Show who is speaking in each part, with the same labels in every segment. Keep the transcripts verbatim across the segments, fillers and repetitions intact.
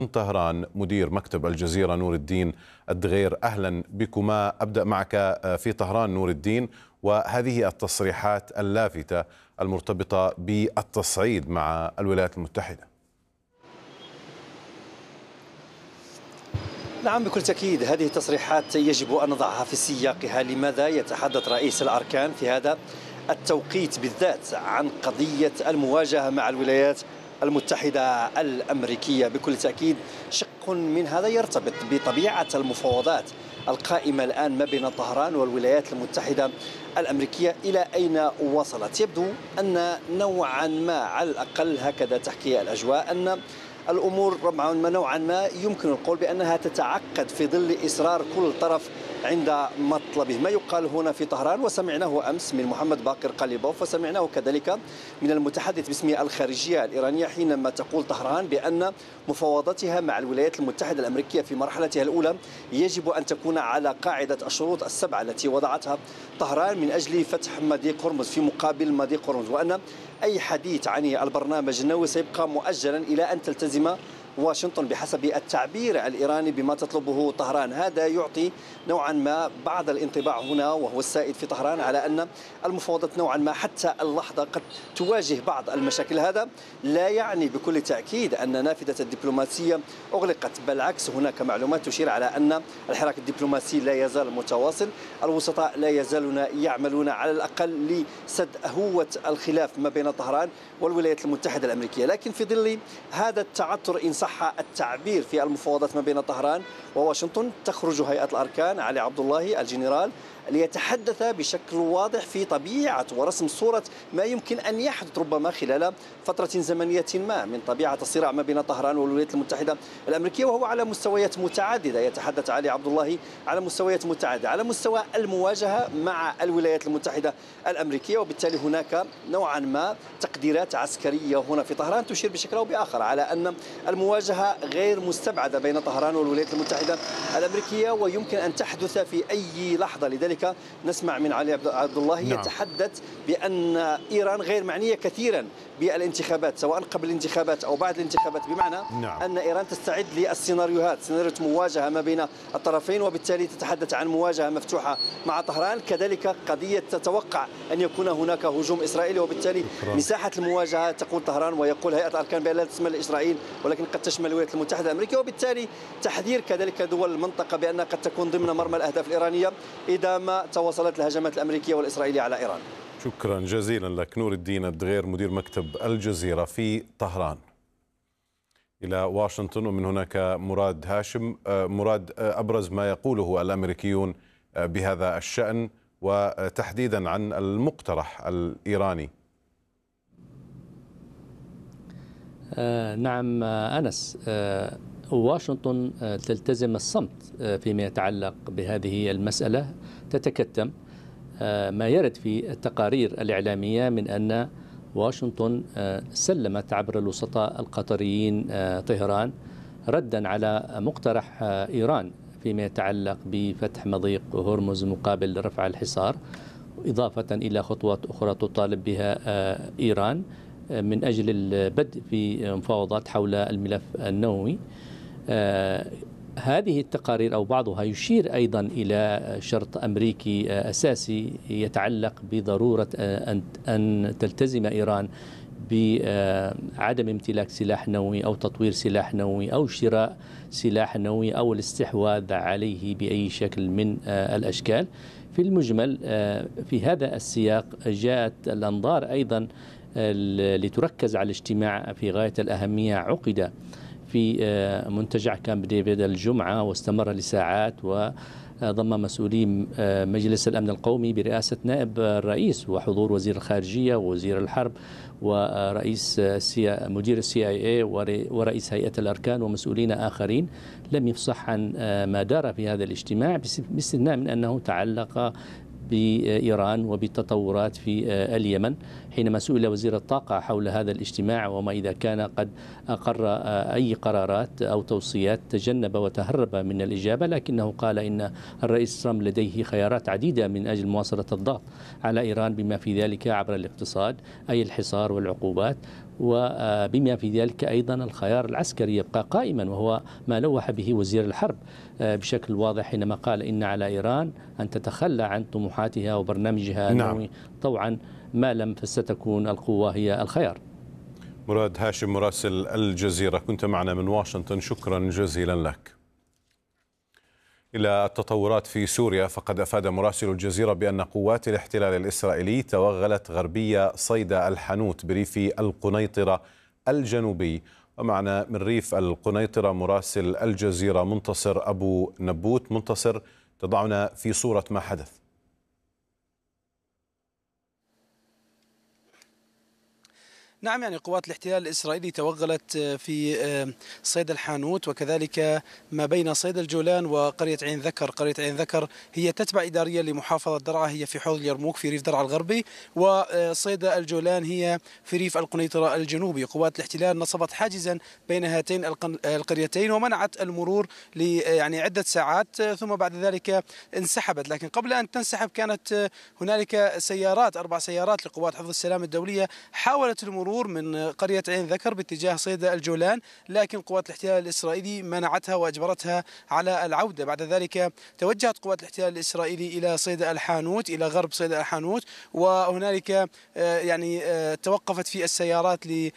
Speaker 1: من طهران مدير مكتب الجزيرة نور الدين الدغير، أهلا بكما. أبدأ معك في طهران نور الدين، وهذه التصريحات اللافتة المرتبطة بالتصعيد مع الولايات المتحدة.
Speaker 2: نعم بكل تأكيد، هذه التصريحات يجب أن نضعها في سياقها. لماذا يتحدث رئيس الأركان في هذا التوقيت بالذات عن قضية المواجهة مع الولايات المتحدة الأمريكية؟ بكل تأكيد شق من هذا يرتبط بطبيعة المفاوضات القائمة الآن ما بين طهران والولايات المتحدة الأمريكية. إلى أين وصلت؟ يبدو أن نوعا ما، على الأقل هكذا تحكي الأجواء، أن الأمور نوعا ما يمكن القول بأنها تتعقد في ظل إصرار كل طرف عند مطلبه. ما يقال هنا في طهران وسمعناه أمس من محمد باقر قليبوف، وسمعناه كذلك من المتحدث باسم الخارجية الإيرانية، حينما تقول طهران بأن مفاوضاتها مع الولايات المتحدة الأمريكية في مرحلتها الأولى يجب أن تكون على قاعدة الشروط السبعة التي وضعتها طهران من أجل فتح مضيق هرمز في مقابل مضيق هرمز، وأن أي حديث عن البرنامج النووي سيبقى مؤجلا إلى أن تلتزم واشنطن بحسب التعبير الإيراني بما تطلبه طهران. هذا يعطي نوعا ما بعض الانطباع هنا، وهو السائد في طهران، على أن المفاوضات نوعا ما حتى اللحظة قد تواجه بعض المشاكل. هذا لا يعني بكل تأكيد أن نافذة الدبلوماسية أغلقت، بالعكس هناك معلومات تشير على أن الحراك الدبلوماسي لا يزال متواصل. الوسطاء لا يزالون يعملون على الأقل لسد هوة الخلاف ما بين طهران والولايات المتحدة الأمريكية، لكن في ظل هذا التعثر إن صح التعبير في المفاوضات ما بين طهران وواشنطن، تخرج هيئة الأركان علي عبد الله الجنرال ليتحدث بشكل واضح في طبيعة ورسم صورة ما يمكن أن يحدث ربما خلال فترة زمنية ما من طبيعة الصراع ما بين طهران والولايات المتحدة الأمريكية، وهو على مستويات متعددة. يتحدث علي عبد الله على مستويات متعددة، على مستوى المواجهة مع الولايات المتحدة الأمريكية، وبالتالي هناك نوعا ما تقديرات عسكرية هنا في طهران تشير بشكل أو بآخر على أن المواجهة غير مستبعدة بين طهران والولايات المتحدة الأمريكية ويمكن أن تحدث في أي لحظة. لذلك نسمع من علي عبد الله نعم. يتحدث بأن إيران غير معنية كثيرا بالانتخابات، سواء قبل الانتخابات أو بعد الانتخابات، بمعنى نعم. أن إيران تستعد للسيناريوهات، سيناريو مواجهة ما بين الطرفين، وبالتالي تتحدث عن مواجهة مفتوحة مع طهران. كذلك قضية تتوقع أن يكون هناك هجوم إسرائيلي، وبالتالي شكرا. مساحة المواجهة تقول طهران ويقول هيئة الأركان بأن لا تشمل إسرائيل ولكن قد تشمل الولايات المتحدة الأمريكية، وبالتالي تحذير كذلك دول المنطقة بأنها قد تكون ضمن مرمى الأهداف الإيرانية إذا ما تواصلت الهجمات الأمريكية والإسرائيلية على إيران.
Speaker 1: شكرا جزيلا لك نور الدين الدغير مدير مكتب الجزيرة في طهران. إلى واشنطن ومن هناك مراد هاشم. مراد، أبرز ما يقوله الأمريكيون بهذا الشأن وتحديدا عن المقترح الإيراني.
Speaker 3: آه نعم أنس، آه واشنطن تلتزم الصمت فيما يتعلق بهذه المسألة، تتكتم ما يرد في التقارير الإعلامية من أن واشنطن سلمت عبر الوسطاء القطريين طهران ردا على مقترح إيران فيما يتعلق بفتح مضيق هرمز مقابل رفع الحصار، إضافة إلى خطوات أخرى تطالب بها إيران من أجل البدء في مفاوضات حول الملف النووي. هذه التقارير أو بعضها يشير أيضا إلى شرط أمريكي أساسي يتعلق بضرورة أن تلتزم إيران بعدم امتلاك سلاح نووي أو تطوير سلاح نووي أو شراء سلاح نووي أو الاستحواذ عليه بأي شكل من الأشكال. في المجمل في هذا السياق جاءت الأنظار أيضا لتركز على الاجتماع في غاية الأهمية عقد في منتجع كامب ديفيد الجمعة واستمر لساعات، وضم مسؤولي مجلس الأمن القومي برئاسة نائب الرئيس وحضور وزير الخارجية ووزير الحرب ورئيس مدير السي آي اي ورئيس هيئة الأركان ومسؤولين آخرين. لم يفصح عن ما دار في هذا الاجتماع باستثناء من أنه تعلق بإيران وبالتطورات في اليمن. حينما سئل وزير الطاقة حول هذا الاجتماع وما إذا كان قد أقر أي قرارات أو توصيات، تجنب وتهرب من الإجابة، لكنه قال إن الرئيس ترامب لديه خيارات عديدة من أجل مواصلة الضغط على إيران بما في ذلك عبر الاقتصاد، أي الحصار والعقوبات، وبما في ذلك أيضا الخيار العسكري يبقى قائما، وهو ما لوح به وزير الحرب بشكل واضح حينما قال إن على إيران أن تتخلى عن طموحاتها وبرنامجها النووي طوعا ما لم فستكون القوة هي الخيار.
Speaker 1: مراد هاشم مراسل الجزيرة كنت معنا من واشنطن، شكرا جزيلا لك. إلى التطورات في سوريا، فقد أفاد مراسل الجزيرة بأن قوات الاحتلال الإسرائيلي توغلت غربية صيد الحانوت بريف القنيطرة الجنوبي. ومعنا من ريف القنيطرة مراسل الجزيرة منتصر أبو نبوت. منتصر، تضعنا في صورة ما حدث.
Speaker 4: نعم، يعني قوات الاحتلال الإسرائيلي توغلت في صيد الحانوت وكذلك ما بين صيد الجولان وقرية عين ذكر. قرية عين ذكر هي تتبع إداريا لمحافظة درعا، هي في حوض اليرموك في ريف درعا الغربي، وصيد الجولان هي في ريف القنيطرة الجنوبي. قوات الاحتلال نصبت حاجزا بين هاتين القريتين ومنعت المرور ل يعني عدة ساعات، ثم بعد ذلك انسحبت. لكن قبل أن تنسحب كانت هنالك سيارات أربع سيارات لقوات حفظ السلام الدولية حاولت المرور من قرية عين ذكر باتجاه صيد الجولان، لكن قوات الاحتلال الإسرائيلي منعتها وأجبرتها على العودة. بعد ذلك توجهت قوات الاحتلال الإسرائيلي إلى صيد الحانوت، إلى غرب صيد الحانوت، وهنالك يعني توقفت في السيارات ل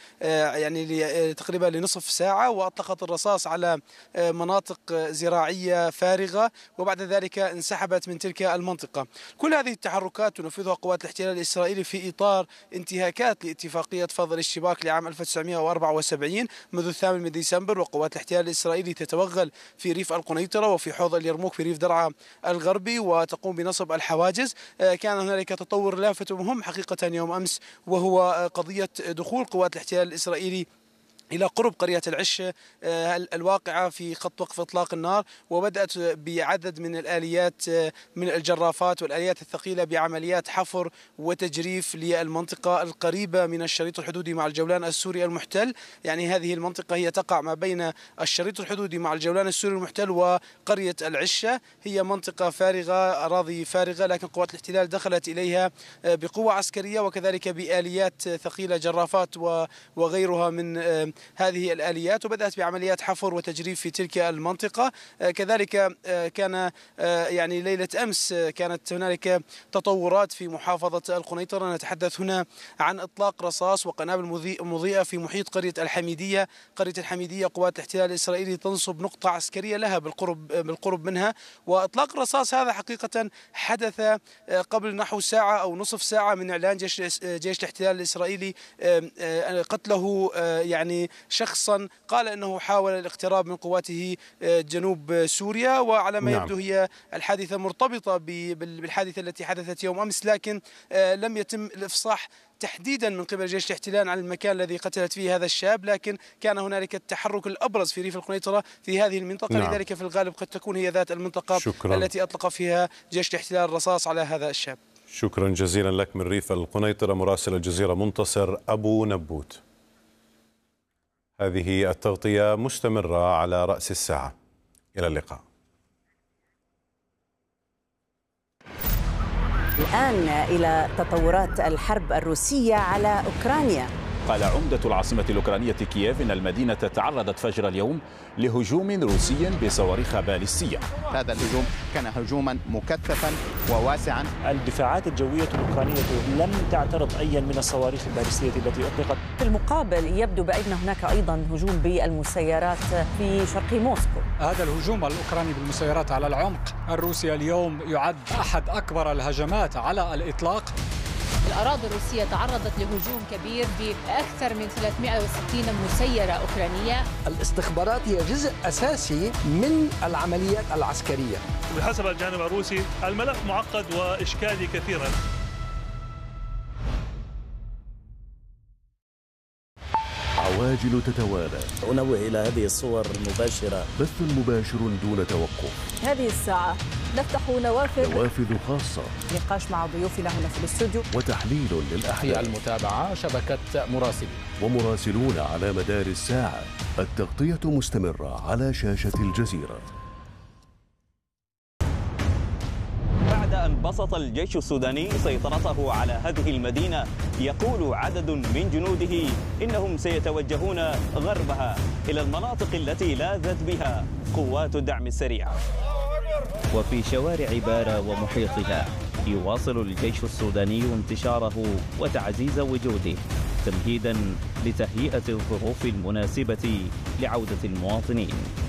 Speaker 4: يعني تقريبا لنصف ساعة، وأطلقت الرصاص على مناطق زراعية فارغة، وبعد ذلك انسحبت من تلك المنطقة. كل هذه التحركات تنفذها قوات الاحتلال الإسرائيلي في إطار انتهاكات لاتفاقية فض الاشتباك لعام ألف وتسعمئة وأربعة وسبعين منذ الثامن من ديسمبر. وقوات الاحتلال الإسرائيلي تتوغل في ريف القنيطرة وفي حوض اليرموك في ريف درعا الغربي وتقوم بنصب الحواجز. كان هنالك تطور لافت ومهم حقيقة يوم أمس، وهو قضية دخول قوات الاحتلال الإسرائيلي إلى قرب قرية العش الواقعة في خط وقف إطلاق النار، وبدأت بعدد من الآليات من الجرافات والآليات الثقيلة بعمليات حفر وتجريف للمنطقة القريبة من الشريط الحدودي مع الجولان السوري المحتل. يعني هذه المنطقة هي تقع ما بين الشريط الحدودي مع الجولان السوري المحتل وقرية العشة، هي منطقة فارغة، أراضي فارغة، لكن قوات الاحتلال دخلت إليها بقوة عسكرية وكذلك بآليات ثقيلة، جرافات وغيرها من هذه الآليات، وبدأت بعمليات حفر وتجريف في تلك المنطقة. كذلك كان يعني ليلة أمس كانت هنالك تطورات في محافظة القنيطرة. نتحدث هنا عن إطلاق رصاص وقنابل مضيئة في محيط قرية الحميدية. قرية الحميدية قوات الاحتلال الإسرائيلي تنصب نقطة عسكرية لها بالقرب بالقرب منها، وإطلاق الرصاص هذا حقيقة حدث قبل نحو ساعة أو نصف ساعة من إعلان جيش جيش الاحتلال الإسرائيلي قتله يعني شخصا قال أنه حاول الاقتراب من قواته جنوب سوريا، وعلى ما يبدو هي الحادثة مرتبطة بالحادثة التي حدثت يوم أمس، لكن لم يتم الإفصاح تحديدا من قبل جيش الاحتلال عن المكان الذي قتلت فيه هذا الشاب، لكن كان هنالك التحرك الأبرز في ريف القنيطرة في هذه المنطقة. نعم. لذلك في الغالب قد تكون هي ذات المنطقة شكرا. التي أطلق فيها جيش الاحتلال الرصاص على هذا الشاب.
Speaker 1: شكرا جزيلا لك من ريف القنيطرة مراسل الجزيرة منتصر أبو نبوت. هذه التغطية مستمرة على رأس الساعة. إلى اللقاء.
Speaker 5: الآن إلى تطورات الحرب الروسية على أوكرانيا.
Speaker 6: قال عمدة العاصمة الأوكرانية كييف إن المدينة تعرضت فجر اليوم لهجوم روسي بصواريخ باليستية.
Speaker 7: هذا الهجوم كان هجوما مكثفا وواسعا.
Speaker 8: الدفاعات الجوية الأوكرانية لم تعترض أي من الصواريخ الباليستية التي أطلقت.
Speaker 5: في المقابل يبدو بأن هناك أيضا هجوم بالمسيرات في شرق موسكو.
Speaker 9: هذا الهجوم الأوكراني بالمسيرات على العمق الروسي اليوم يعد أحد أكبر الهجمات على الإطلاق.
Speaker 10: الأراضي الروسية تعرضت لهجوم كبير بأكثر من ثلاثمئة وستين مسيرة أوكرانية.
Speaker 11: الاستخبارات هي جزء أساسي من العمليات العسكرية.
Speaker 12: بحسب الجانب الروسي الملف معقد وإشكالي كثيرا.
Speaker 13: عواجل تتوالى.
Speaker 14: أنوه إلى هذه الصور المباشرة.
Speaker 13: بث مباشر دون توقف.
Speaker 5: هذه الساعة نفتح نوافذ
Speaker 13: نوافذ خاصة.
Speaker 5: نقاش مع ضيوفنا هنا في الاستوديو.
Speaker 13: وتحليل للأحداث.
Speaker 15: المتابعة شبكة مراسلين.
Speaker 13: ومراسلون على مدار الساعة. التغطية مستمرة على شاشة الجزيرة.
Speaker 16: بعد بعد أن بسط الجيش السوداني سيطرته على هذه المدينة، يقول عدد من جنوده إنهم سيتوجهون غربها إلى المناطق التي لاذت بها قوات الدعم السريع.
Speaker 17: وفي شوارع بارا ومحيطها يواصل الجيش السوداني انتشاره وتعزيز وجوده تمهيدا لتهيئة الظروف المناسبة لعودة المواطنين.